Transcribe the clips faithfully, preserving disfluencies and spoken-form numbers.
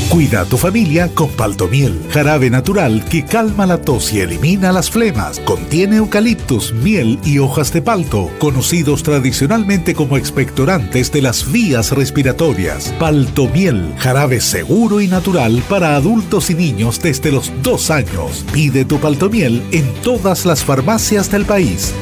Cuida a tu familia con Paltomiel, jarabe natural que calma la tos y elimina las flemas. Contiene eucaliptus, miel y hojas de palto, conocidos tradicionalmente como expectorantes de las vías respiratorias. Paltomiel, jarabe seguro y natural para adultos y niños desde los dos años. Pide tu Paltomiel en todas las farmacias del país.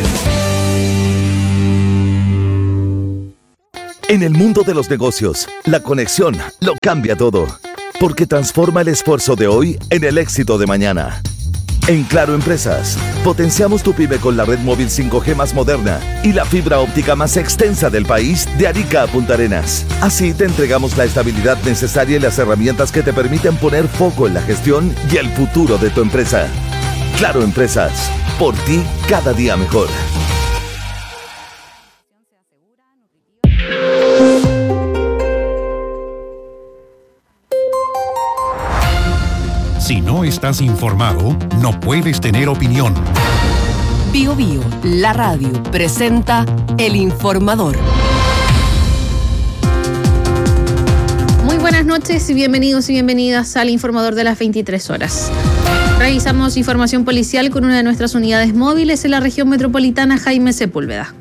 En el mundo de los negocios, la conexión lo cambia todo, porque transforma el esfuerzo de hoy en el éxito de mañana. En Claro Empresas, potenciamos tu pyme con la red móvil cinco G más moderna y la fibra óptica más extensa del país de Arica a Punta Arenas. Así te entregamos la estabilidad necesaria y las herramientas que te permiten poner foco en la gestión y el futuro de tu empresa. Claro Empresas, por ti cada día mejor. Si no estás informado, no puedes tener opinión. Bio Bio, la radio, presenta El Informador. Muy buenas noches y bienvenidos y bienvenidas al Informador de las veintitrés horas. Revisamos información policial con una de nuestras unidades móviles en la región metropolitana, Jaime Sepúlveda.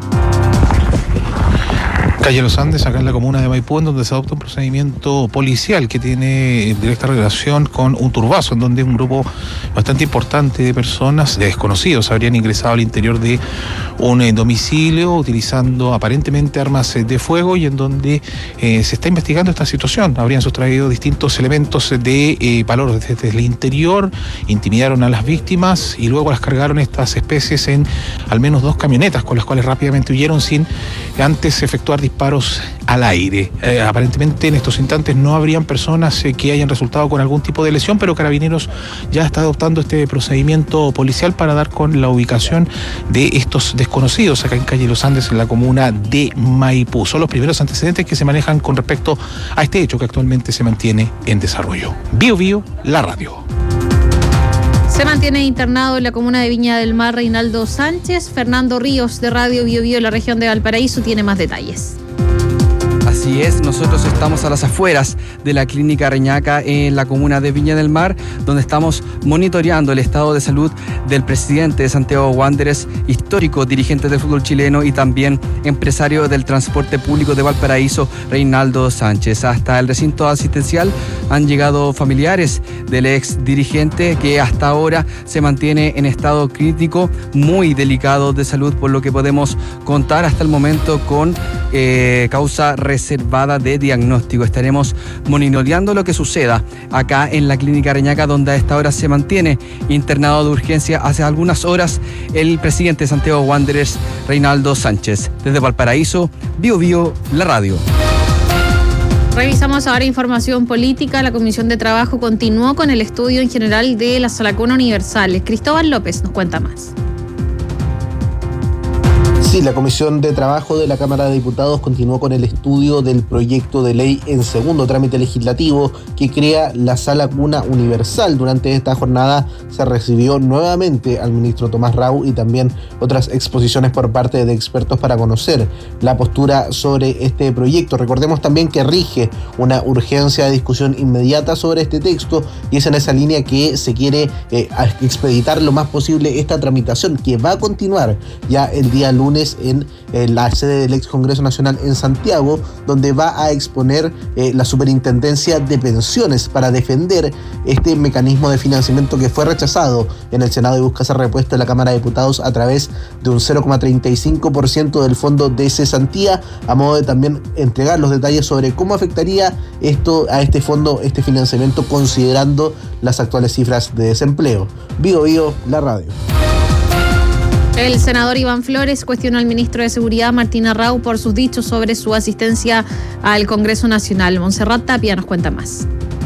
Calle Los Andes, acá en la comuna de Maipú, en donde se adopta un procedimiento policial que tiene directa relación con un turbazo, en donde un grupo bastante importante de personas, de desconocidos, habrían ingresado al interior de un domicilio utilizando aparentemente armas de fuego, y en donde eh, se está investigando esta situación. Habrían sustraído distintos elementos de eh, valor desde el interior, intimidaron a las víctimas y luego las cargaron estas especies en al menos dos camionetas, con las cuales rápidamente huyeron sin antes efectuar disparos disparos al aire. Eh, aparentemente en estos instantes no habrían personas eh, que hayan resultado con algún tipo de lesión, pero Carabineros ya está adoptando este procedimiento policial para dar con la ubicación de estos desconocidos acá en Calle Los Andes, en la comuna de Maipú. Son los primeros antecedentes que se manejan con respecto a este hecho que actualmente se mantiene en desarrollo. Bio Bio, la radio. Se mantiene internado en la comuna de Viña del Mar Reinaldo Sánchez. Fernando Ríos, de Radio Bio Bio, la región de Valparaíso, tiene más detalles. Así es, nosotros estamos a las afueras de la clínica Reñaca en la comuna de Viña del Mar, donde estamos monitoreando el estado de salud del presidente de Santiago Wanderers, histórico dirigente del fútbol chileno y también empresario del transporte público de Valparaíso, Reinaldo Sánchez. Hasta el recinto asistencial han llegado familiares del ex dirigente, que hasta ahora se mantiene en estado crítico, muy delicado de salud, por lo que podemos contar hasta el momento con eh, causa reservada de diagnóstico. Estaremos monitoreando lo que suceda acá en la clínica Reñaca, donde a esta hora se mantiene internado de urgencia hace algunas horas el presidente de Santiago Wanderers, Reinaldo Sánchez. Desde Valparaíso, Bio Bio, la radio. Revisamos ahora información política. La Comisión de Trabajo continuó con el estudio en general de la Sala Cuna Universal. Cristóbal López nos cuenta más. Sí, la Comisión de Trabajo de la Cámara de Diputados continuó con el estudio del proyecto de ley en segundo trámite legislativo que crea la Sala Cuna Universal. Durante esta jornada se recibió nuevamente al ministro Tomás Rau y también otras exposiciones por parte de expertos para conocer la postura sobre este proyecto. Recordemos también que rige una urgencia de discusión inmediata sobre este texto, y es en esa línea que se quiere eh, expeditar lo más posible esta tramitación, que va a continuar ya el día lunes en eh, la sede del ex Congreso Nacional en Santiago, donde va a exponer eh, la Superintendencia de Pensiones para defender este mecanismo de financiamiento que fue rechazado en el Senado y busca ser repuesto en la Cámara de Diputados a través de un cero coma treinta y cinco por ciento del fondo de cesantía, a modo de también entregar los detalles sobre cómo afectaría esto a este fondo, este financiamiento, considerando las actuales cifras de desempleo. Bio Bio, la radio. El senador Iván Flores cuestionó al ministro de Seguridad, Martín Arrau, por sus dichos sobre su asistencia al Congreso Nacional. Montserrat Tapia nos cuenta más.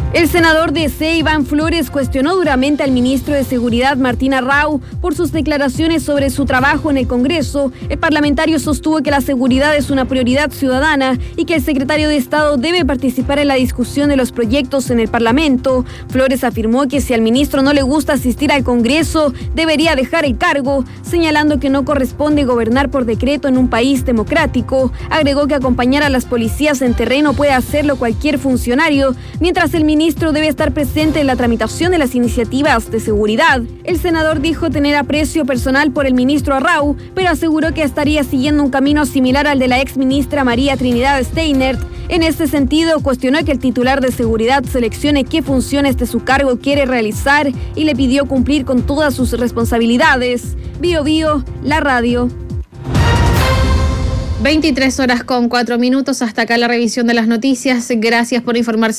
El senador D C, Iván Flores, cuestionó duramente al ministro de Seguridad, Martín Arrau, por sus declaraciones sobre su trabajo en el Congreso. El parlamentario sostuvo que la seguridad es una prioridad ciudadana y que el secretario de Estado debe participar en la discusión de los proyectos en el Parlamento. Flores afirmó que si al ministro no le gusta asistir al Congreso, debería dejar el cargo, señalando que no corresponde gobernar por decreto en un país democrático. Agregó que acompañar a las policías en terreno puede hacerlo cualquier funcionario, mientras el ministro El ministro debe estar presente en la tramitación de las iniciativas de seguridad. El senador dijo tener aprecio personal por el ministro Arrau, pero aseguró que estaría siguiendo un camino similar al de la exministra María Trinidad Steinert. En este sentido, cuestionó que el titular de seguridad seleccione qué funciones de su cargo quiere realizar y le pidió cumplir con todas sus responsabilidades. Bio Bio, la radio. veintitrés horas con cuatro minutos. Hasta acá la revisión de las noticias. Gracias por informarse.